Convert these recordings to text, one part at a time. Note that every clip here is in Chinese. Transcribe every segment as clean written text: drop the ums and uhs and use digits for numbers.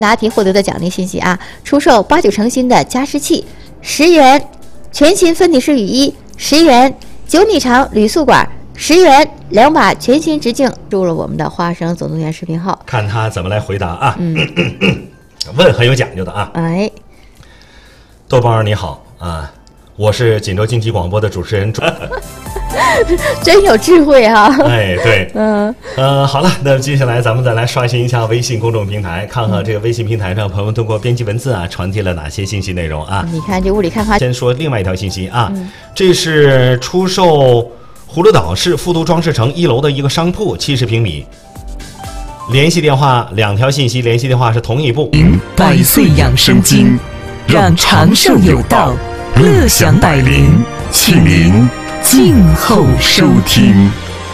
答题获得的奖励信息啊，出售8、9成新的加湿器10元，全新分体式雨衣10元，9米长铝塑管10元，2把全新直径。注入我们的花生总动员视频号， 看他怎么来回答啊。问很有讲究的啊。 哎， 豆包你好啊，我是锦州经济广播的主持人。 真有智慧哈、啊！ 哎，对，好了，那接下来咱们再来刷新一下微信公众平台，看看这个微信平台上朋友们通过编辑文字啊，传递了哪些信息内容啊？ 你看这雾里看花。 先说另外一条信息啊，这是出售葫芦岛市复都装饰城1楼的一个商铺，70平米。联系电话2条信息，联系电话是同一部。 百岁养生经，让长寿有道，乐享百龄，请您静候收听。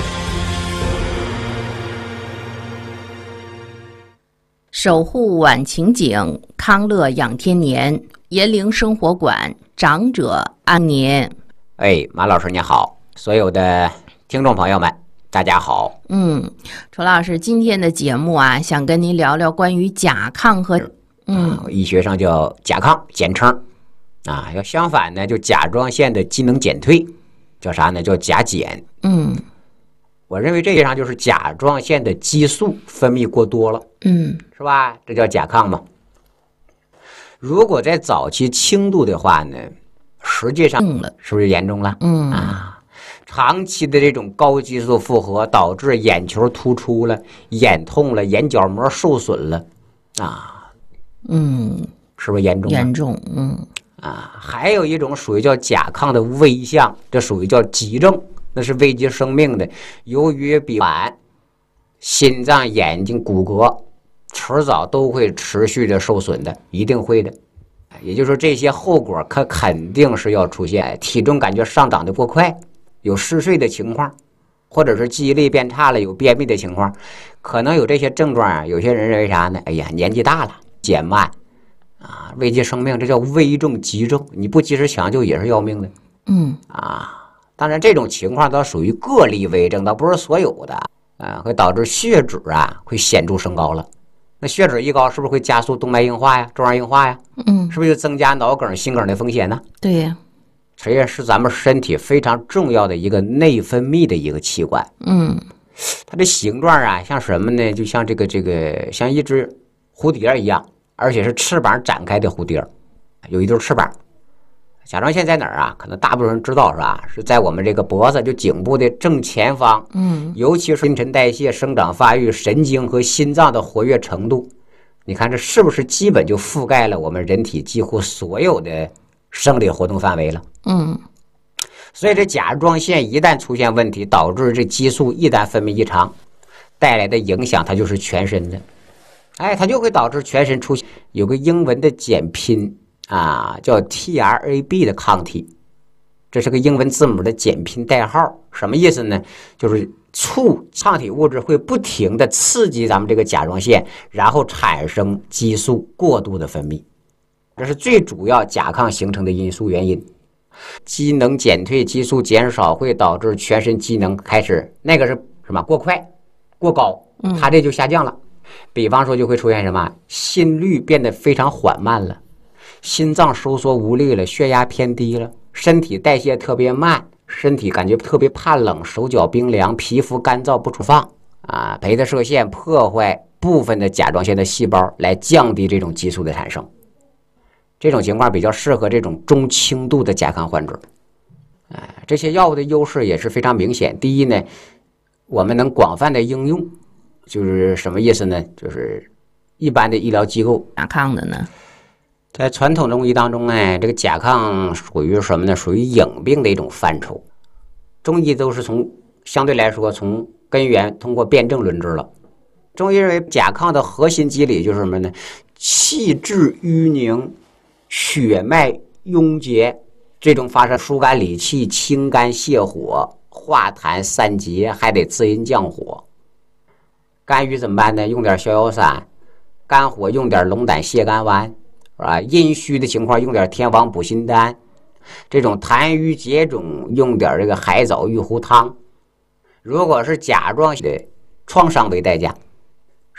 守护晚晴景，康乐养天年，延龄生活馆，长者安年。 哎，马老师你好，所有的听众朋友们大家好。 楚老师，今天的节目啊，想跟您聊聊关于甲亢和医学上叫甲亢简称啊，要相反呢就甲状腺的机能减退，叫啥呢？叫甲减。我认为这上就是甲状腺的激素分泌过多了，是吧？这叫甲亢嘛。如果在早期轻度的话呢，实际上是不是严重了？长期的这种高激素负荷导致眼球突出了、眼痛了、眼角膜受损了啊，是不是严重？ 严重， 还有一种属于叫甲亢的危象，这属于叫急症，那是危及生命的。由于比晚，心脏、眼睛、骨骼迟早都会持续的受损的，一定会的。也就是说，这些后果它肯定是要出现，体重感觉上涨的过快，有嗜睡的情况，或者是记忆力变差了，有便秘的情况，可能有这些症状啊。有些人认为啥呢？哎呀，年纪大了，减慢啊，危及生命，这叫危重急症，你不及时抢救也是要命的。当然这种情况倒属于个例危症，倒不是所有的会导致血脂啊会显著升高了。那血脂一高，是不是会加速动脉硬化呀、粥样硬化呀？是不是就增加脑梗、心梗的风险呢？ 对呀。 这也是咱们身体非常重要的一个内分泌的一个器官。它的形状啊，像什么呢？就像这个像一只蝴蝶一样，而且是翅膀展开的蝴蝶，有一对翅膀。甲状腺在哪儿啊？可能大部分人知道是吧？是在我们这个脖子就颈部的正前方。尤其是新陈代谢、生长发育、神经和心脏的活跃程度，你看这是不是基本就覆盖了我们人体几乎所有的生理活动范围了？所以这甲状腺一旦出现问题，导致这激素一旦分泌异常，带来的影响它就是全身的。它就会导致全身出现有个英文的简拼叫 TRAB 的抗体，这是个英文字母的简拼代号。什么意思呢？就是促抗体物质会不停的刺激咱们这个甲状腺，然后产生激素过度的分泌，这是最主要甲亢形成的因素原因。机能减退，激素减少，会导致全身机能开始那个是什么？过快、过高，它这就下降了。比方说就会出现什么？心率变得非常缓慢了，心脏收缩无力了，血压偏低了，身体代谢特别慢，身体感觉特别怕冷，手脚冰凉，皮肤干燥不舒放贝塔射线破坏部分的甲状腺的细胞，来降低这种激素的产生。这种情况比较适合这种中轻度的甲亢患者。这些药物的优势也是非常明显。第一呢，我们能广泛的应用，就是什么意思呢？就是一般的医疗机构甲亢的呢， 在传统中医当中呢，这个甲亢属于什么呢？属于隐病的一种范畴。中医都是相对来说从根源通过辨证论治了。中医认为甲亢的核心机理就是什么呢？气滞淤凝，血脉壅结，这种发生疏肝理气、清肝泻火、化痰散结，还得滋阴降火。肝郁怎么办呢？用点逍遥散。肝火用点龙胆泻肝丸，是吧？阴虚的情况用点天王补心丹。这种痰瘀结肿用点这个海藻玉壶汤。如果是甲状腺的创伤为代价，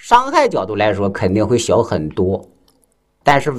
伤害角度来说肯定会小很多，但是